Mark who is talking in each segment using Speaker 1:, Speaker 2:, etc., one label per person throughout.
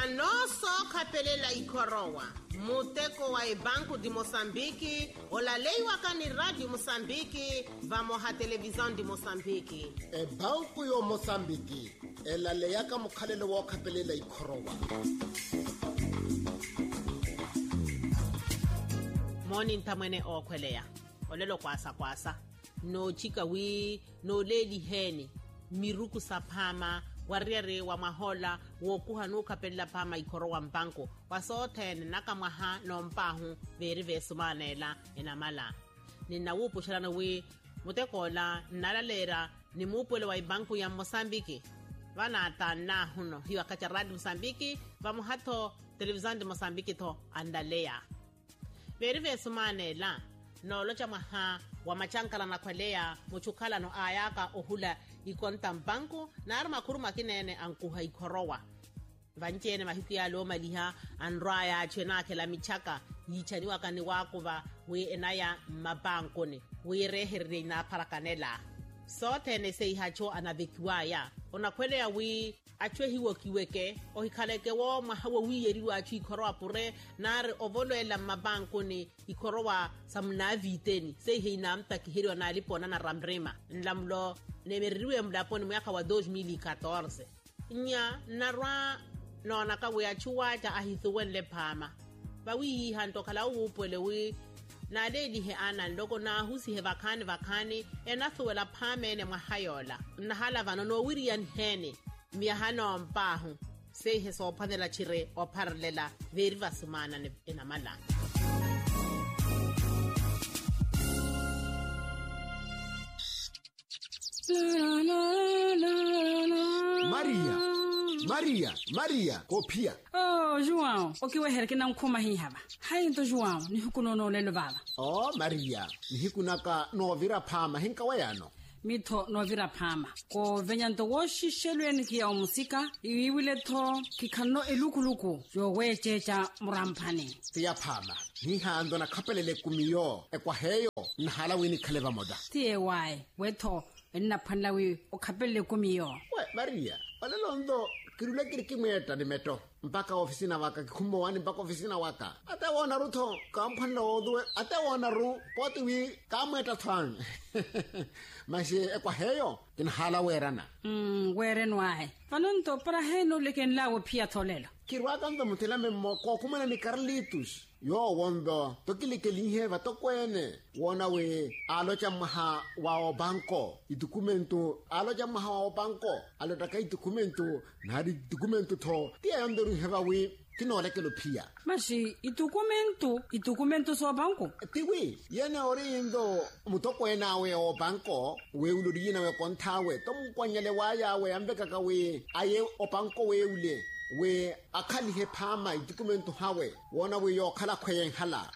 Speaker 1: Vanoso kapelela ikorowa. Muteko wa Banco de Moçambique, olaleiwa kani Radio Moçambique, vamoha televisão de Moçambique.
Speaker 2: Banco yo Moçambique, elaleyaka mukhalelo wa kapelela ikorowa.
Speaker 1: Morning tamwene okweleya. Olelo kwasa. No chika wi, no lady heni. Miruku sapama. Warriere wa mahola wokuha nuka pela pama ikorowa mbanko wasoten nakamaha no mpahu veri vesumanela enamala nina wupu shalana wi mutekola nalalera ni mupole wa banku ya Mozambique wana tana huno hiwa kacha Radio Mozambique vamos hato television de Mozambique to andalea veri vesumanela no locha maha wa machankala na kwelea muchukala no ayaka ohula ikonta mbanko na arma kuruma kinene ankuha ikorowa vanchene mahiku ya lo maliha anraya chena kela michaka yichani wakani wakuva we enaya mabanko ne we reherre na parakanela sote ne sei hacho anabekiwaya onakwele ya wi achwe hiwo kiweke ohikaleke wo mahawo wi yeriwa achi ikorowa pure nar ovolo ela mabanko ne ikorowa samna viteni sei heina mtaki hiriwa na alipona na ramrema nlamlo nemeriwe mlaponi mwaka wa 2014 nya narwa nona ka we achuwaja ahithuwen le phama bawi hanto kala upole we na lady he ana ndoko na husi he vakani enathuwela phame ne mwahayola nahala vano no wirian hene miyahano mpahu sei he so phanela chire opharlela veri vasumana ne enamala
Speaker 2: Maria, kopia.
Speaker 3: Oh, João, okiwe herke na mkuma hii haba. Hai ndo João, ni hukunono lelo baba.
Speaker 2: Oh, Maria, ni hikunaka no vira pama hinka wayano.
Speaker 3: Mito no vira pama. Ko venyanto woshi shelweni kia omusika, iwiwile to kikano elukuluku, yo wechecha murampane.
Speaker 2: Tia pama, ni hando na kapelele kumiyo, ekwa heyo, nahala wini kaleva moda.
Speaker 3: Tie wai, weto, enna panlawi okapele kumiyo.
Speaker 2: We, Maria, walelondo, kirule kirikimeta ni meto. Mpaka ofisina waka, kikumbo wani mpaka ofisina waka. Ata wana ruto, kampana odwe, ata wana ru, poti wi, kamweta thang. Masi, ekwa heyo, kinhala werana.
Speaker 3: Weren wai. Fanunto, para heno leken lawo pia tolelo.
Speaker 2: Kirwakanda mutila memo, kumana ni Carlitos. Yo wondo, tokilike va tokwene. Wona we, alocha maha wa banko. Idokumento, alocha maha wa banko. Alotaka idokumento, nari dokumento to. Tia yondoru heva we, kinole kelo pia.
Speaker 3: Masi, idokumento so banko?
Speaker 2: Tiwi, yena orindo, mutokwena we o banko. We ulurina we kontawe. Tomu kwanyele waya we ambeka we. Aye o banko we ule. We akali he pama dokumento hawe wona we yo khala khweng hala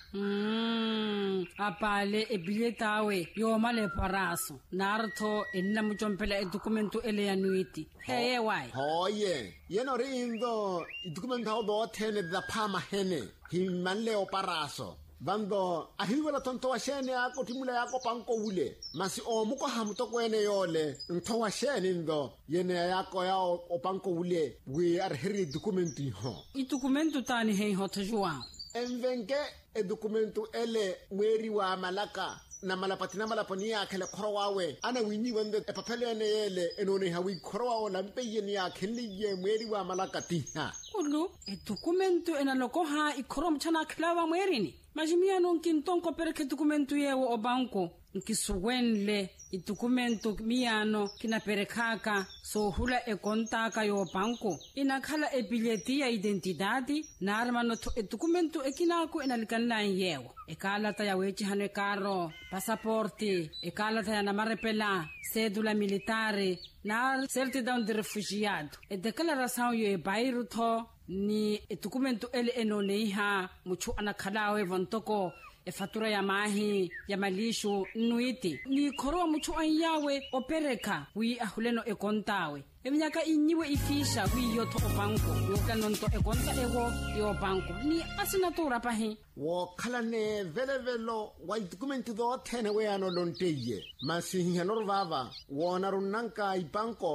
Speaker 3: apale ebileta we yo male paraso nartho enna muchompela dokumento ele yanuiti heye wai
Speaker 2: hoye yeno rindo dokumento hawo do thene da pama hene himanle o paraso bando ahiwela tonto wa shene yako timula yako panko ule masi omuko hamuto kwene yole nto wa shene ndo yene yako ya opanko ule we arheri dokumenti ho
Speaker 3: dokumento tani he hota João
Speaker 2: envenke dokumento ele mweri wa malaka na malapatina malaponi ya kele khorowawe ana winyi wende papele ne yele enone hawi khorowa la mpeyeni ya kheliye mweri wa malaka tiha
Speaker 3: kulu dokumento enaloko ha ikhorom chana khlawa mwerini majimia no kintonko perke dokumento yewo obanko nkisuwenle dokumento miano kinaperekaka so hula kontaka yo banko inakhala ebileti ya identidadi na armano dokumento ekinako enalikanla yewo ekalata ya wechi hane karo pasaporte ekalata ya namarepela cédula militare na certidão de refugiado declaração yo bairu tho ni dokumento ele enoneiha muchu anakhalawe vontoko fatura ya mahi ya malisho nuiti ni khorowa muchu anyawe opereka wi ahuleno ekontawe eminyaka inyiwe ifisha wi yotho obanko yokanonto ekonta ego yo banko ni asinatura pahi
Speaker 2: wo khalane velevelo wa dokumenti do thene we ano lonteye masihi hanorvava wona runanka ibanko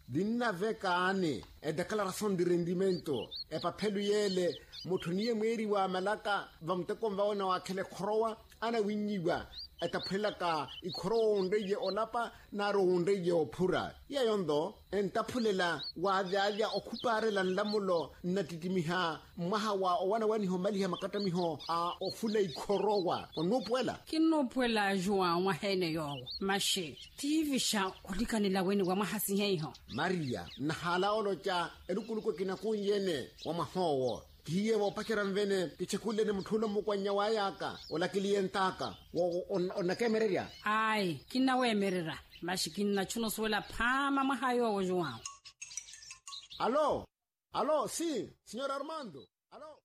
Speaker 2: dinna vekane declaración de rendimiento papelu yele motho nie mweri wa malaka va mtekong va ona wa khele khorowa ana winyiwa etapela ka ikhoro ndeye olapa naro ndeye ophura ya yondo entaphulela wa dya okhupare la lamulo natitimiha mahawa owana wani ho mali ha makata miho a ofula ikhorowa onopwela
Speaker 3: kinopwela jwa wa hene yo mashe tv sha kulikanela weni wa mahasi heho
Speaker 2: Maria nahala olocha elukuluko kinakuyene wa mahowo hiye wo pakiran vene tichekule ne muthulo mokwanya wa yaka ola kilientaka ona kemereria
Speaker 3: ai kinawe merera mashikinna chuno swela phama mahayo wo jwa.
Speaker 2: Aló, sí, señor Armando. Aló.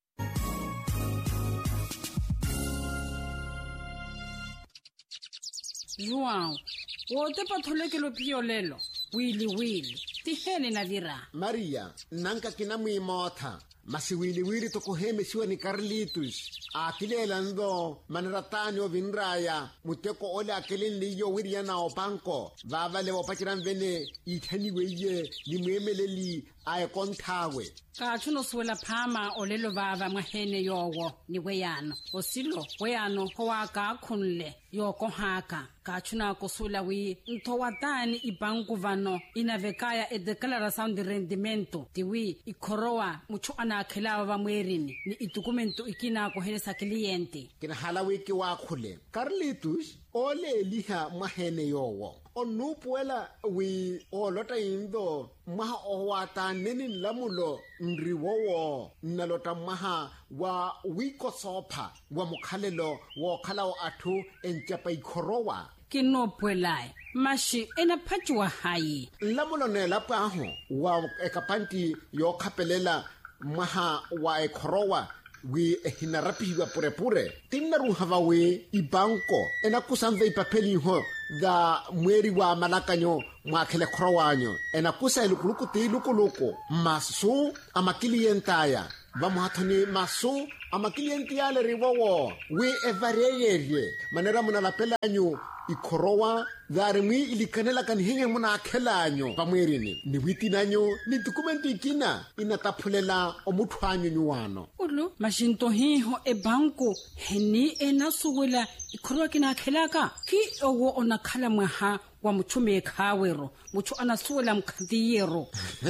Speaker 3: Joao, wote patholekelo piolelo wili tihene na vira
Speaker 2: Maria nanka kinamwi motha masiwili tokuheme siwa ni Carlitos akilela ndo maneratani o vinraya muteko ole akelin liyo wiriana o banko vavale wapachiran vene itaniwe ye ni mwemeleli ae konthawe
Speaker 3: ka chuno swela phama olelo vava mahene yowo ni weyano osilo weyano howa ka khunle yoko haka ka chuna ko sula wi ntowatani ibanku vano inavekaya declaração de rendimento tiwi ikhorowa muchu ana khelawa va mwerini ni idokumento ikina ko helesa cliente
Speaker 2: kina halawi ki wa khule Carlitos ole liha mahene yowo onupuela wi olota indo maha owata neni lamulo ndriwowo nalota maha wa wiko sopa wa mukhalelo wo khalao athu enchapa ikhorowa
Speaker 3: kinopwelai mashi ena phachwa hayi
Speaker 2: lamulo ne lapaho wa ekapanti yo khapelela maha wa ikhorowa wi hinarapiwa purepure tinnaru havawe ibanko ena kusanve ipapeli ho da mweri wa malakanyo mwakhele khorowanyo ena kusa lukuluko masu amakilientaya bamuhathoni masu amakilientiyale riwowo wi evareyeye manera muna lapelanyo ikhorowa darimi ilikanela kanhenye muna akhelanyo pamwerini ni witinanyo ni dokumento ikina inataphulela omuthwanyo nyuwano
Speaker 3: ulu mashinto hiho ebanko heni enasuwela ikhorowa kina akhelaka ki owo onakhala mwaha wa muchume khawero muchu anasuwela mkhantiyero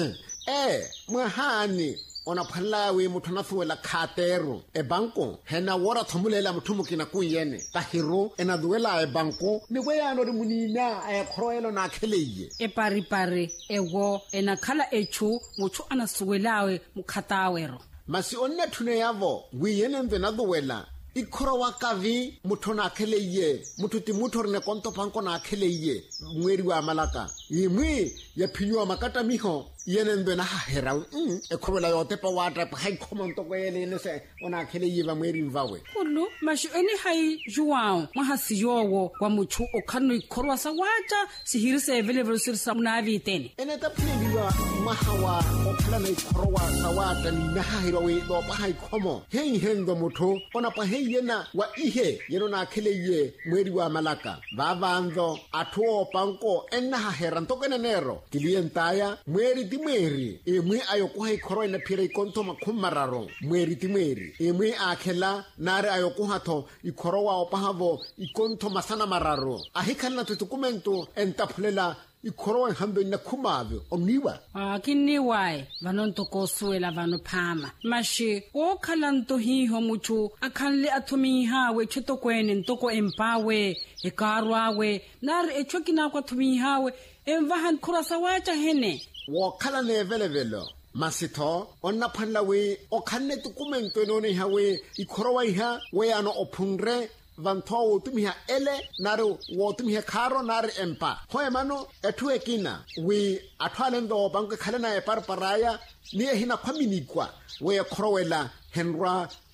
Speaker 2: mwahani ona phalawe muthu nathuwela khatero ebanko hena wora thomulela muthu mukina kuyene tahiro ena duwela ebanko ni weyano ri munina khoroelo na kheleye
Speaker 3: eparipari ewo ena khala echu muthu anasuwelawe mukhatawero
Speaker 2: masi onna thune yavo wiyene mve na duwela ikhorowa kavi muthu na kheleye muthu ti muthu rine konto panko na kheleye mweri wa malaka yimwi ya phinywa makata miho yene mbe na hahera ekhorola yote pa wata pa hai khomonto ko yele ne se ona kheleye ba mweri mvawe
Speaker 3: ulu mashi eni hai juwao mahasi yowo wa muthu okhano ikhorowa sa wata sihirise available sirsa munavi tene
Speaker 2: ene ta philiwa mahawa okhala na ikhorowa sa wata ni na hahera we do pa hai khomo hendo muthu ona pa yena wa ihe yeno na kheleye mweri wa malaka vavanzo athuo panko enna hahera ntokene nero kilientaya mweri timweri emwe ayokuha ikhoro ena phira ikonto makhumararo mweri timweri emwe akhela nare ayokuhatho ikhoro wa opahavo ikonto masana mararo ahikhalna dokumento entaphulela ikhorowa hambe na khumave omniwa
Speaker 3: kiniwae vanontokosuela vanu phama mashi okhala ntohiho muchu akhanle athumihawe chitokwene ntoko empawe ekarwawe nari echokina kwa thumihawe emvahan khurasa wacha hene
Speaker 2: wokhala nevelevelo masitho onna phanla we okhanne dokumento none hawe ikhorowa iha weyano ophunre vantho tumiha ele naro wo tumiha kharo nar empa hoemano ethu ekina we athwalendo banke khalena eparparaya ni hina khaminikwa we khorowela henra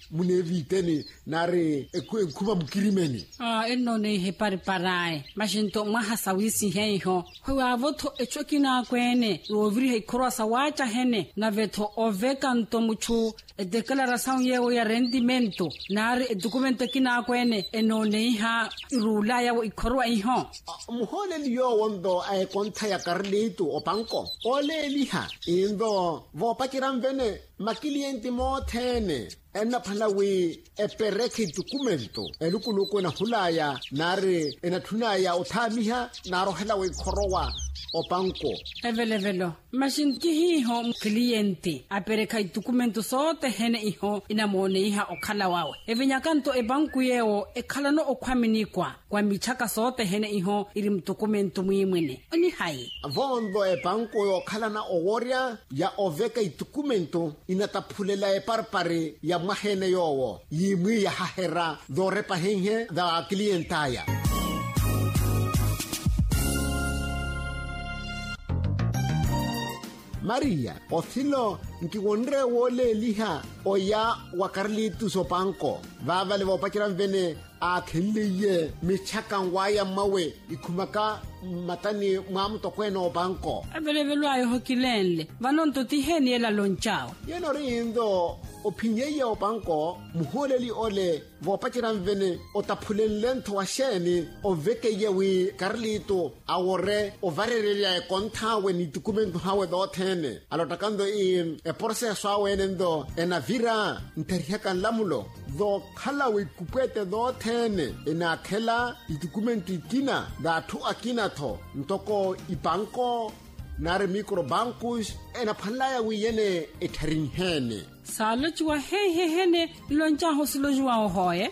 Speaker 2: muneviteni nare ekuma mukirimeni
Speaker 3: enone he pariparae mashinto mahasa wisi heiho huwa voto echokina kwene roviri he kroasa wacha hene na veto ovekanto muchu declaração yewo ya rendimento nare documento kina kwene enone ha rula ya ikoro iho
Speaker 2: muhole liyo wondo ay konta ya Carlito o banco ole liha indo vo pakiran vene makilienti mo tene ena phalawi epereke documento elukuluko na hulaya nare enathunaya othamiha naro helawe khorowa o banco
Speaker 3: evelevelo mashinti hiho cliente apereka documento sote hene iho inamone iha okhala wawe evinyakanto e banku yewo ekhalano okhwaminikwa kwa michaka sote hene iho iri documento muimwene oni hai
Speaker 2: vondo e banco yo khalana oworia ya oveka documento inataphulela e parpare ya mahene yowo yimwi ya hahera dore pahenhe da clientaya Maria othilo nkiwonre wole liha oya wa Carlito so banco vavale vo pakiran vene a kheliye michakan waya mawe ikhumaka matani mwamuto kweno banco
Speaker 3: evelevelo ayo hokilenle vanonto tiheni ela lonchao
Speaker 2: yeno rindo opinye o banco muholeli ole vo pakiran vene otaphulen lento wa sheni oveke yewi Carlito awore ovarerele e konthawe ni documento hawe do thene alotakando e proceso awenendo enavira nterihakan lamulo do khalawe kupete do thene enakhela documento ikina dathu akina tho ntoko ibanko nare microbancos ena phanlaya wiyene etharinhene
Speaker 3: salochwa hene loncha hosilojwa hoye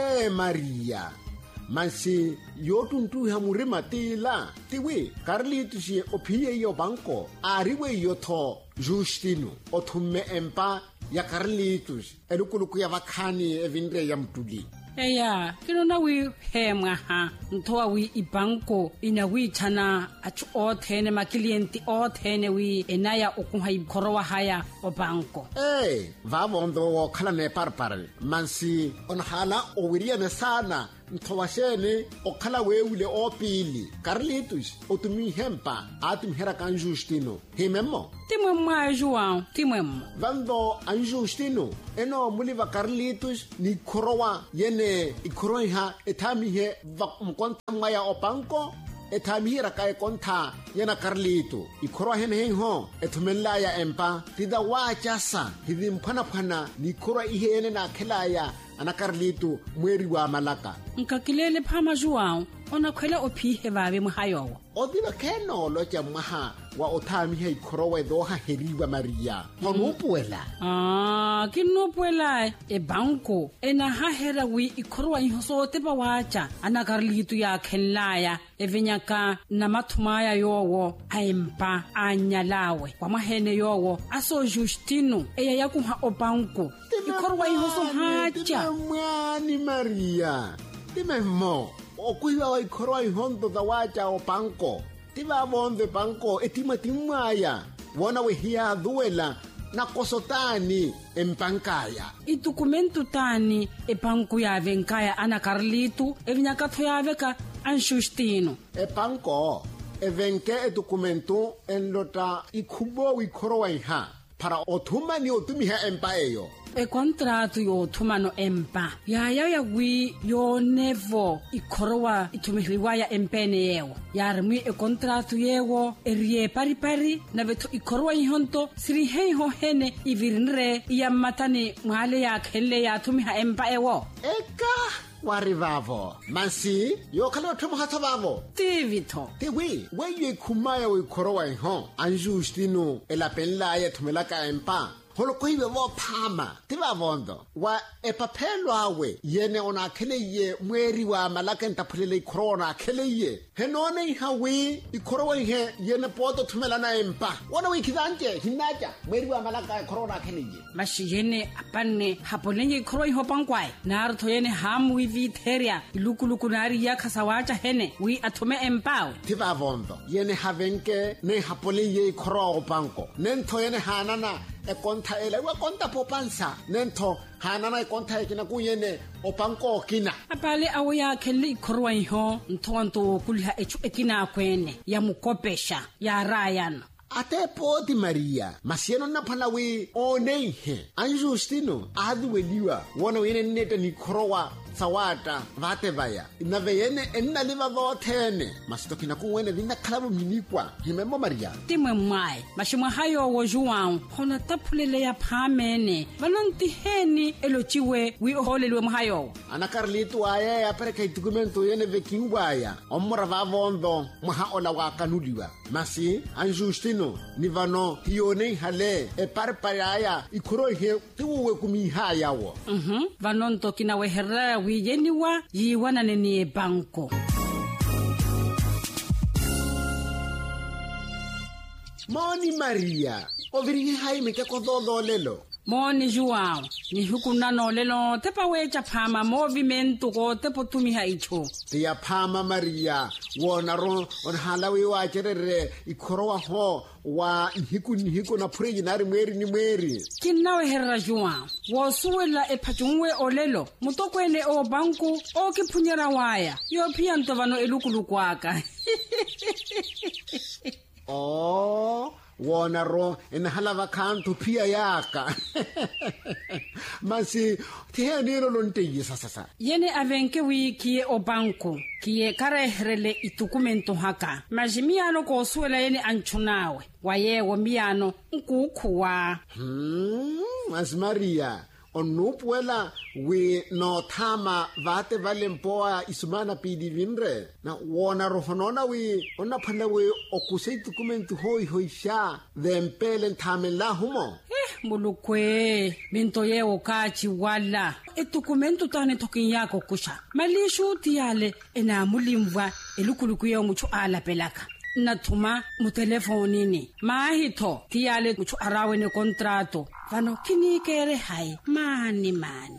Speaker 2: Maria mansi yotuntu ha murima tila tiwi Carlito si ophiye yo banco ariwe yo tho Justino othumme empa ya Carlito elukuluku ya vakhani evinre ya mtuli
Speaker 3: eya kinona wi hemwa ha nthowa wi ibanko ina wi chana achu othene maklienti othene wi enaya okuha ikhorowa haya o banko
Speaker 2: vavondo wo khala ne parpar mansi onhala owiria ne sana nthowa shene okhala weule opili Carlito otumi hempa atumhera kan Justino himemo
Speaker 3: timwemwa João timwemmo
Speaker 2: vando an Justino eno muliva Carlito ni khorowa yene ikhoroiha ethamihe mkonta ya opanko ethamihira ka kontha yena Carlito ikhorowa hene ho ethumella ya empa tida wachasa hidi mphana ni khorowa ihe ene na khelaya ana Carlito mweri wa malaka
Speaker 3: nkakilele phama João ona khwela ophihe babe mohayowo
Speaker 2: odilo keno lo tja maha wa othami he khorowe do ha heriwa Maria honupuela
Speaker 3: kinupuela e banko ena ha hera wi ikhorowa ihoso te ba wacha ana Carlito ya khenlaya evinyaka na mathumaya yowo aempa anyalawe kwa mahene yowo aso Justino eya yakuha o banko ikhorowa ihoso hacha
Speaker 2: mwani Maria timemo okuiwa wa ikhorowa ihondo da wacha o banko tiva bonde banko etimatimaya wona we hiya duela na kosotani empankaya
Speaker 3: idokumento tani e banko ya venkaya ana Carlito evinyaka thoyave ka an Justino
Speaker 2: e banko evenke e documento en lota ikhubo ikhorowa iha para othuma ni otumiha empaeyo
Speaker 3: e contrato yo thumano empa ya wi yo nevo ikhorowa ithumiriwa ya empene yewo yarmi e contrato yewo erie pari na vetho ikhorowa ihonto siri hei ho hene ivirinre ya matani mwale ya khelle ya thumiha empa ewo
Speaker 2: eka warivavo mansi yo khala thomo hatha bavo
Speaker 3: tivitho
Speaker 2: tiwi we khumaya we khorowa iho an Justino elapenla ya thumela ka empa holo koiwe vo phama tiva vondo wa epapelo awe yene ona kheleye mweri wa malaka ntaphulele corona kheleye henone hawi ikhorowa ihe yene poto thumela na empa wona we khidanje hinaja mweri wa malaka corona kheleye
Speaker 3: mashiyene apanne hapolenge ikhorowa iho pankwai nartho yene hamwi vitheria ilukuluku nari ya khasawacha hene wi athume empawe
Speaker 2: tiva vondo yene havenke ne hapolenge ikhorowa panko nentho yene hanana e konta ela wa konta popansa nento hanana e konta e kina kuyene o panko kina
Speaker 3: apale awo ya khele ikhorwa iho nthonto kulha echu ekina kwene ya mukopesha ya rayano
Speaker 2: ate poti Maria masieno na phalawi oneihe anjustino adweliwa wona wene neta ni khorowa sawata vate vaya inaveyene enna liva vothene masitokina kuwene vina khalabo minikwa himemo Maria
Speaker 3: timwe mmai mashimwa hayo wo João hona taphulele ya phamene vanantiheni elochiwe wi oholelwe mhayo
Speaker 2: ana Carlito aya ya pereka idokumento yene vekingwaya omora vavondo mha ola wa kanuliwa masi anjustino ni vano hione hale e parpaya ikhorohe tiwe kumiha yawo
Speaker 3: vanonto kinawe herra wiyeniwa yiwana neni banko
Speaker 2: Moni Maria oviri hai meke kodolelo
Speaker 3: moni João ni hukunano lelo tepa wecha phama movimento ko tepotumi haicho
Speaker 2: tia phama Maria wona ro on halawi wa cherere ikhorowa ho wa hiku na phregi nari mweri
Speaker 3: kinawe herra João wo suwela ephachungwe olelo mutokwene o banku o kiphunyera waya yo phianto vano elukulukwaka
Speaker 2: oh wona ro en halava khantu phia yaka masi theanero lonteyi sasa
Speaker 3: yene avenke wiki o banku kiye karehrele itukumento haka majimiano ko suwela yene anchunawe wayewo miano nkukhuwa
Speaker 2: mas Maria onupuela we no thama vate valempoa isumana pidi vinre na wona rohonona we ona phanda we okuse document hoi sha thempele thamela humo
Speaker 3: mulukwe minto yewo kachi wala edokumento tane thokin yako kusha malishu tiyale ena mulimva elukuluku yo muchu ala pelaka nathuma mu telefonini mahitho tiyale muchu arawe ne contrato vano kinikere hai mani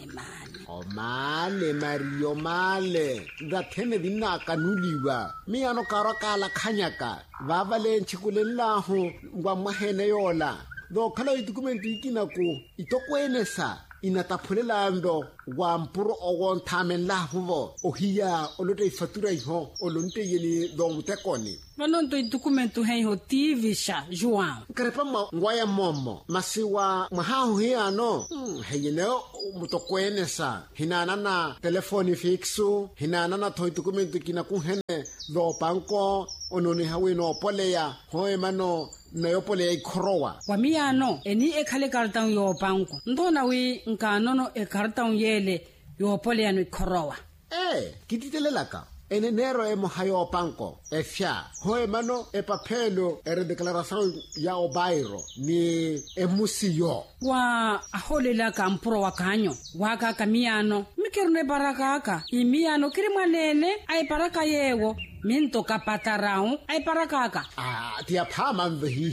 Speaker 2: o male Mario male gathene dinna kanuliwa mi ano karakala khanyaka vavale nchikulelahu ngwa mahene yola do khala idokumenti ikinako itokwenesa inataphulelando wa mpuro ogonthamela huvo ohia olote ifatura iho olonte yeli domtekoni
Speaker 3: vanonto idokumento heiho tivisha João
Speaker 2: karepama ngwaya momo masiwa mahahu hiano heyene mutokwenesa hinana na telefoni fixu hinana na thoi dokumento kinakuhene do banko onone haweno poleya hoemano na yopole ikhorowa
Speaker 3: wamiano eni ekhale kartang yo banko ndona wi nkanono ekartang yele yopole yano ikhorowa
Speaker 2: kititelelaka enenero mohayo banko efya hoemano epaphelo declaração ya obairo ni emusiyo
Speaker 3: wa aholela kampuro wakanyo waka kamiano mikerne barakaka imiano kirimwanene ai baraka yewo minto kapatarau ai barakaka
Speaker 2: tia phama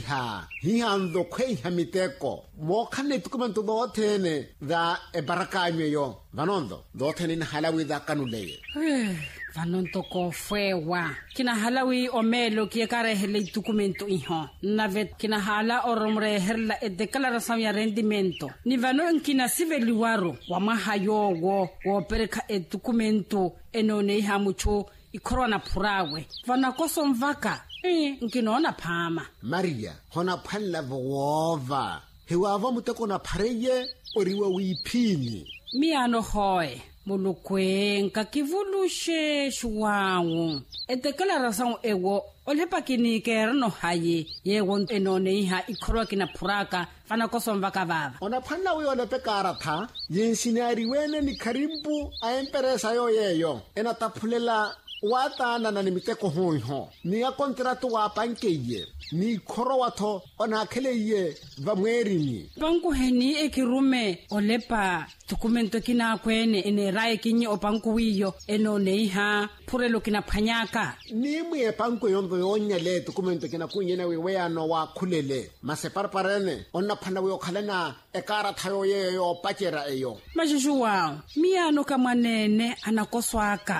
Speaker 2: hiha ndo khweiha miteko mokhane dokumento dothene da ebarakanyo yo vanondo dothene ni halawi da kanuleye
Speaker 3: vanonto ko fwewa kina halawi omelo kie karehele dokumento iho navet kina hala oromre herla e declaração ya rendimento ni vano nkina siveliwaro wa mahayo wo pereka e dokumento enone hamucho ikorona phurawe vana kosomvaka nkinona phama
Speaker 2: Maria hona phalla vova hewa muteko na phareye oriwa wiphini
Speaker 3: miano hoye mulukwen kakivulushe João declaração ewo olepa kinikerno haye yewo enone iha ikhorwa kina phuraka fana kosomvaka vava
Speaker 2: ona phalla we ole pekaratha yensinari wene ni kharimpu a empresa yo yeyo ena taphulela watana na nimiteko hoiho ni ya contrato wa pankeye ni khoro watho ona kheleye vamwerini
Speaker 3: banku heni ekirume olepa dokumento kina kwene ene rae kinyi opanku wiyo enone iha phurelo kina phanyaka
Speaker 2: ni mwe panku yondo yonya le dokumento kina kunyena we weyano wa khulele maseparparene onna phana we okhalena ekara thayo yeyo pachera eyo
Speaker 3: majushuwa miano kamwanene anakoswaka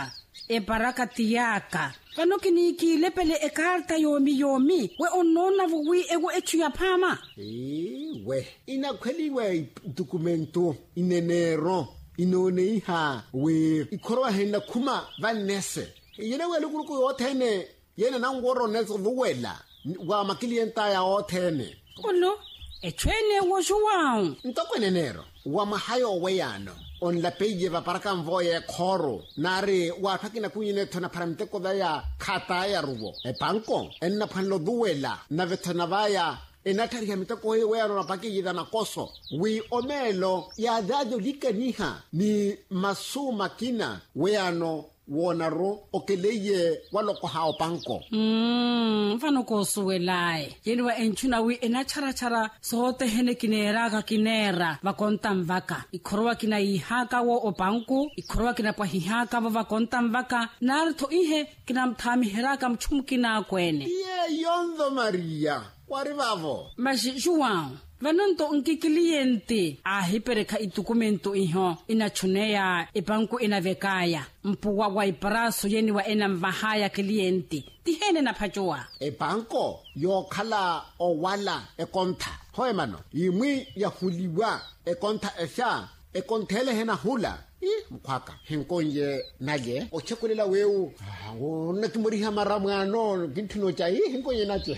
Speaker 3: e barakati yaka vano kinikile pele e karta yomi we onona vuwi ego echu ya phama
Speaker 2: we inakhweliwe dokumento inenero inoneiha we ikhorwa hena khuma vanese yena we lekuluku yothene yena nangoro netso vuwela wa makilienta ya othene
Speaker 3: olo echwene wo juwang
Speaker 2: ntokwenenero wa mahayo weyano on la page va para kan voye khoro nare wa phakina kunyine thona paramte ko ya khata ya rubo e banko enna phanlo duwela na vethona vaya enathari ya mitako we ya na paki yida na koso we omelo ya dado likaniha ni masuma kina we ano wonaro okeleye waloko hao banko
Speaker 3: mfano ko suwelai yenwa enchuna wi enachara sote hene kinera ka kinera va kontam vaka ikhorwa kina ihaka wo obanku ikhorwa kina pa hihaka va kontam vaka nartho ihe kina mthami heraka mchumkina kwene
Speaker 2: ye yondo Maria kwari vavo
Speaker 3: maji juwan vanonto unki cliente a hipereka itukumento iho inachuneya ibanku inavekaya mpuwa wa ipraso yeni wa ena mvahaya cliente tihene na phajoa
Speaker 2: banko yo khala owala ekonta hoye mano imwi ya huliwa ekonta esha ekonthele hena hula mkhwaka hinkonye naye ochekolela weu ona kimoriha maramwano kinthino cha hinkonye nache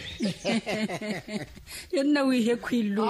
Speaker 3: yona wi he khwilu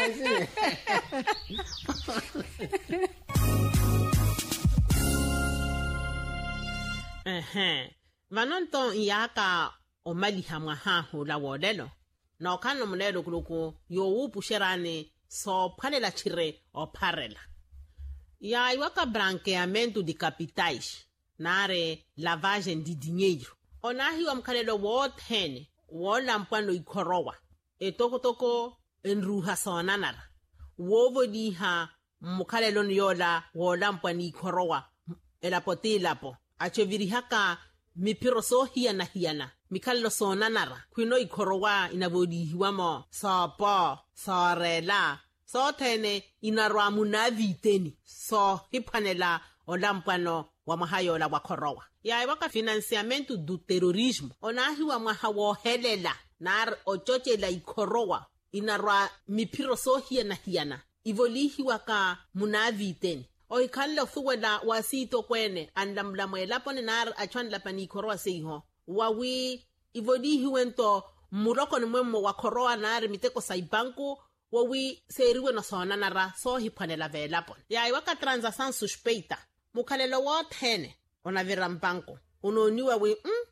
Speaker 1: vanonto yaka omaliha mwahahu la wodelo na okano mlelo kuluku yo upusherane so phalela chire opharela ya iwaka branqueamento de capitais nare lavagem de dinheiro onahi wa mkhalelo wothene wola mpwano ikhorowa etokotoko enruha sonanara wovodiha mkhalelo niyola wola mpwani ikhorowa elapotilapo achevirihaka mipiro so hiana mikhalelo sonanara kwino ikhorowa inavodihiwamo sopo sorela so thene inarwa munaviteni so hiphanela olampano wa mahayola wa khorowa ya iwaka financiamento do terrorismo onahi wa mahawo helela nar ochochela ikhorowa inarwa miphiro so hiana ivolihi waka munaviteni o ikhalle fuwela wasito kwene andamlamwela pone nar achwanla pani ikhorowa seiho wawi ivolihi wento muroko nimwemo wa khorowa nar miteko saibanku wowi seriwe no sonanara so hiphanela velapon ya iwaka transaction suspeita mukhalelo wothene onavira mpanko unoniwa wi